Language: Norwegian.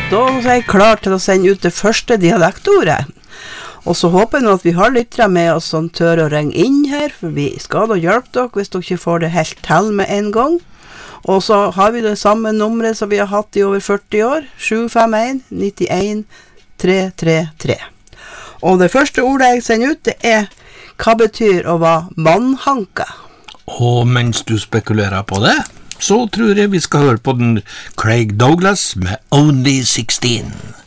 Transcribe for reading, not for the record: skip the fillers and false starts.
Da er jeg klar til å sende ut det første dialektordet. Og så håper jeg nå at vi har lyttere med oss som tør å ringe inn her, for vi skal da hjelpe dere hvis dere ikke får det helt til med en gang. Og så har vi det samme nummeret som vi har hatt i over 40 år, 751-91-333. Og det første ordet jeg sender ut, det er hva betyr å være mannhanka? Og mens du spekulerer på det, så tror jeg vi skal høre på den Craig Douglas med Only 16.